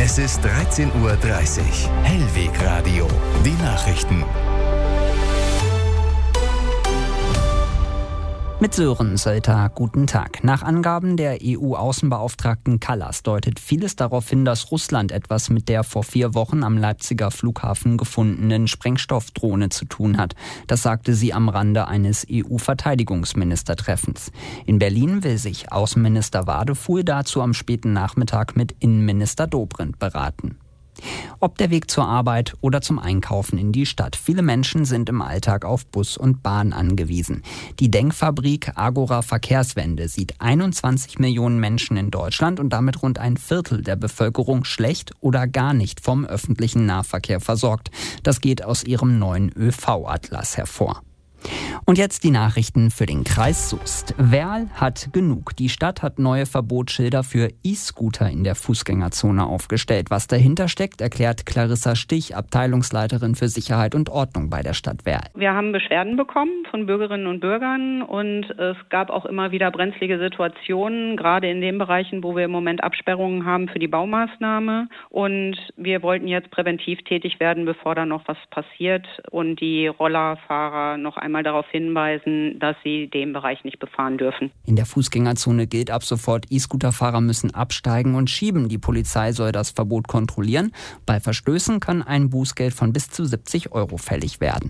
Es ist 13:30 Uhr. Hellweg Radio. Die Nachrichten. Mit Sören Sölter, guten Tag. Nach Angaben der EU-Außenbeauftragten Kallas deutet vieles darauf hin, dass Russland etwas mit der vor 4 Wochen am Leipziger Flughafen gefundenen Sprengstoffdrohne zu tun hat. Das sagte sie am Rande eines EU-Verteidigungsministertreffens. In Berlin will sich Außenminister Wadefuhl dazu am späten Nachmittag mit Innenminister Dobrindt beraten. Ob der Weg zur Arbeit oder zum Einkaufen in die Stadt. Viele Menschen sind im Alltag auf Bus und Bahn angewiesen. Die Denkfabrik Agora Verkehrswende sieht 21 Millionen Menschen in Deutschland und damit rund ein Viertel der Bevölkerung schlecht oder gar nicht vom öffentlichen Nahverkehr versorgt. Das geht aus ihrem neuen ÖV-Atlas hervor. Und jetzt die Nachrichten für den Kreis Soest. Werl hat genug. Die Stadt hat neue Verbotsschilder für E-Scooter in der Fußgängerzone aufgestellt. Was dahinter steckt, erklärt Clarissa Stich, Abteilungsleiterin für Sicherheit und Ordnung bei der Stadt Werl. Wir haben Beschwerden bekommen von Bürgerinnen und Bürgern und es gab auch immer wieder brenzlige Situationen, gerade in den Bereichen, wo wir im Moment Absperrungen haben für die Baumaßnahme. Und wir wollten jetzt präventiv tätig werden, bevor da noch was passiert und die Rollerfahrer noch einmal darauf hinweisen, dass sie den Bereich nicht befahren dürfen. In der Fußgängerzone gilt ab sofort, E-Scooterfahrer müssen absteigen und schieben. Die Polizei soll das Verbot kontrollieren. Bei Verstößen kann ein Bußgeld von bis zu 70 € fällig werden.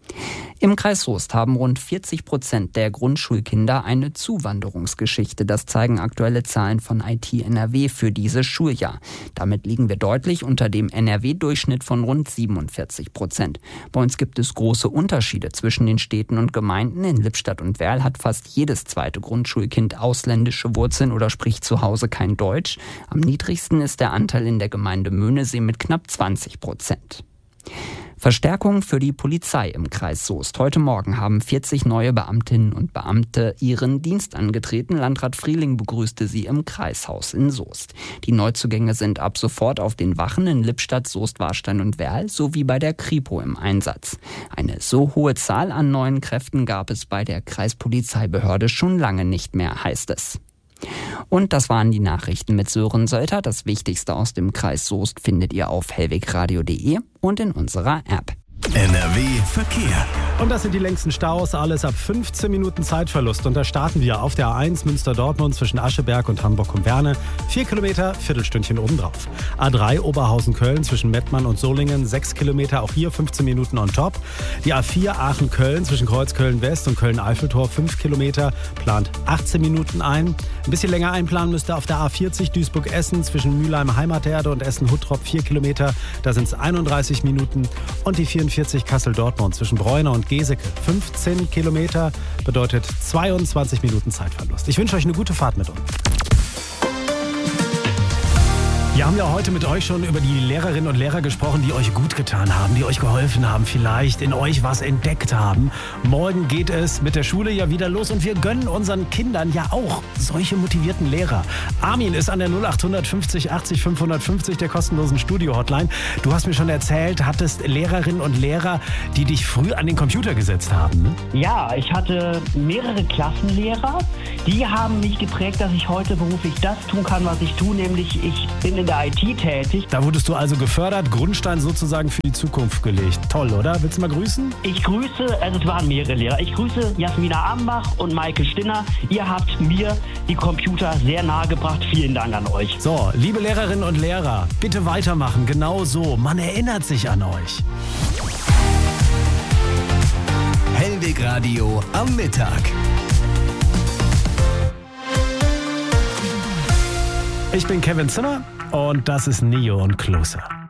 Im Kreis Soest haben rund 40% der Grundschulkinder eine Zuwanderungsgeschichte. Das zeigen aktuelle Zahlen von IT NRW für dieses Schuljahr. Damit liegen wir deutlich unter dem NRW-Durchschnitt von rund 47%. Bei uns gibt es große Unterschiede zwischen den Städten und Gemeinden. In Lippstadt und Werl hat fast jedes zweite Grundschulkind ausländische Wurzeln oder spricht zu Hause kein Deutsch. Am niedrigsten ist der Anteil in der Gemeinde Möhnesee mit knapp 20%. Verstärkung für die Polizei im Kreis Soest. Heute Morgen haben 40 neue Beamtinnen und Beamte ihren Dienst angetreten. Landrat Frieling begrüßte sie im Kreishaus in Soest. Die Neuzugänge sind ab sofort auf den Wachen in Lippstadt, Soest, Warstein und Werl sowie bei der Kripo im Einsatz. Eine so hohe Zahl an neuen Kräften gab es bei der Kreispolizeibehörde schon lange nicht mehr, heißt es. Und das waren die Nachrichten mit Sören Sölter. Das Wichtigste aus dem Kreis Soest findet ihr auf hellwegradio.de und in unserer App. NRW Verkehr. Und das sind die längsten Staus, alles ab 15 Minuten Zeitverlust. Und da starten wir auf der A1 Münster-Dortmund zwischen Ascheberg und Hamburg-Kumperne. 4 Kilometer, Viertelstündchen obendrauf. A3 Oberhausen-Köln zwischen Mettmann und Solingen, 6 Kilometer, auch hier 15 Minuten on top. Die A4 Aachen-Köln zwischen Kreuzköln-West und Köln-Eiffeltor, 5 Kilometer, plant 18 Minuten ein. Ein bisschen länger einplanen müsst ihr auf der A40 Duisburg-Essen zwischen Mülheim-Heimaterde und Essen-Huttrop, 4 Kilometer, da sind es 31 Minuten. Und die 44 Kassel-Dortmund zwischen Bräuner und Geseke, 15 Kilometer, bedeutet 22 Minuten Zeitverlust. Ich wünsche euch eine gute Fahrt mit uns. Wir haben ja heute mit euch schon über die Lehrerinnen und Lehrer gesprochen, die euch gut getan haben, die euch geholfen haben, vielleicht in euch was entdeckt haben. Morgen geht es mit der Schule ja wieder los und wir gönnen unseren Kindern ja auch solche motivierten Lehrer. Armin ist an der 0800 50 80 550 der kostenlosen Studio-Hotline. Du hast mir schon erzählt, hattest Lehrerinnen und Lehrer, die dich früh an den Computer gesetzt haben, ne? Ja, ich hatte mehrere Klassenlehrer, die haben mich geprägt, dass ich heute beruflich das tun kann, was ich tue, nämlich ich bin in der IT tätig. Da wurdest du also gefördert, Grundstein sozusagen für die Zukunft gelegt. Toll, oder? Willst du mal grüßen? Ich grüße, also es waren mehrere Lehrer. Ich grüße Jasmina Ambach und Maike Stinner. Ihr habt mir die Computer sehr nahe gebracht. Vielen Dank an euch. So, liebe Lehrerinnen und Lehrer, bitte weitermachen. Genau so. Man erinnert sich an euch. Hellweg Radio am Mittag. Ich bin Kevin Zimmer und das ist Neo und Closer.